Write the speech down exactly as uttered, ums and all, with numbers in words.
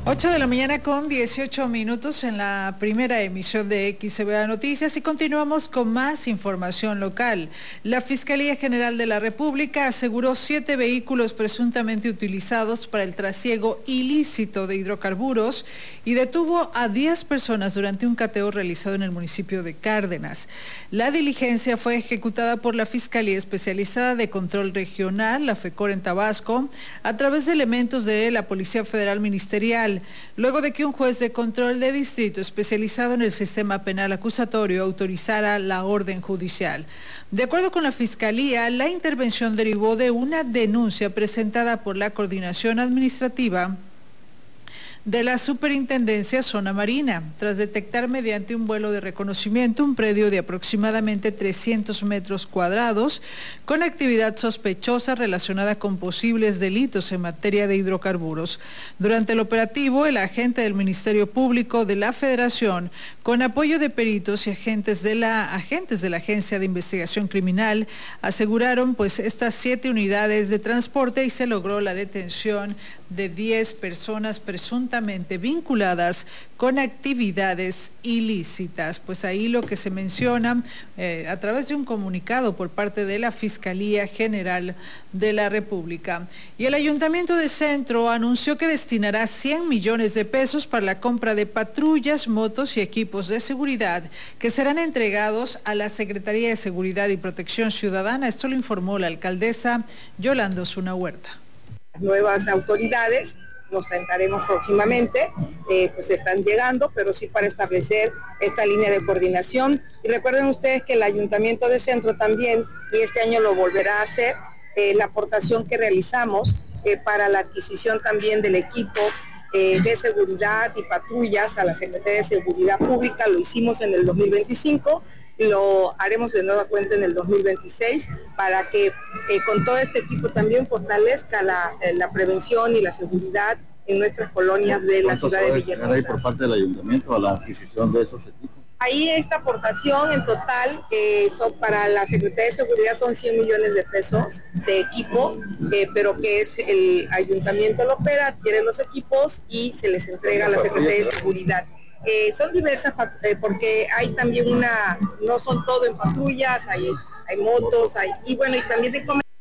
ocho de la mañana con dieciocho minutos en la primera emisión de X C B A Noticias y continuamos con más información local. La Fiscalía General de la República aseguró siete vehículos presuntamente utilizados para el trasiego ilícito de hidrocarburos y detuvo a diez personas durante un cateo realizado en el municipio de Cárdenas. La diligencia fue ejecutada por la Fiscalía Especializada de Control Regional, la FECOR en Tabasco, a través de elementos de la Policía Federal Ministerial, luego de que un juez de control de distrito especializado en el sistema penal acusatorio autorizara la orden judicial. De acuerdo con la Fiscalía, la intervención derivó de una denuncia presentada por la Coordinación Administrativa de la Superintendencia Zona Marina, tras detectar mediante un vuelo de reconocimiento un predio de aproximadamente trescientos metros cuadrados con actividad sospechosa relacionada con posibles delitos en materia de hidrocarburos. Durante el operativo, el agente del Ministerio Público de la Federación, con apoyo de peritos y agentes de la, agentes de la Agencia de Investigación Criminal, aseguraron pues estas siete unidades de transporte y se logró la detención de diez personas presuntamente vinculadas con actividades ilícitas. Pues ahí lo que se menciona eh, a través de un comunicado por parte de la Fiscalía General de la República. Y el Ayuntamiento de Centro anunció que destinará cien millones de pesos para la compra de patrullas, motos y equipos de seguridad que serán entregados a la Secretaría de Seguridad y Protección Ciudadana. Esto lo informó la alcaldesa Yolanda Osuna Huerta. Nuevas autoridades, nos sentaremos próximamente, eh, pues están llegando, pero sí para establecer esta línea de coordinación. Y recuerden ustedes que el Ayuntamiento de Centro también, y este año lo volverá a hacer, eh, la aportación que realizamos eh, para la adquisición también del equipo eh, de seguridad y patrullas a la Secretaría de Seguridad Pública, lo hicimos en el dos mil veinticinco, lo haremos de nueva cuenta en el dos mil veintiséis para que eh, con todo este equipo también fortalezca la, eh, la prevención y la seguridad en nuestras colonias de la ciudad de Villahermosa. ¿Hay por parte del ayuntamiento a la adquisición de esos equipos? Ahí esta aportación en total eh, son para la Secretaría de Seguridad son cien millones de pesos de equipo, eh, pero que es el ayuntamiento lo opera, adquiere los equipos y se les entrega a la Secretaría de Seguridad. Eh, son diversas eh, porque hay también una, no son todo en patrullas, hay, hay motos, hay, y bueno, y también de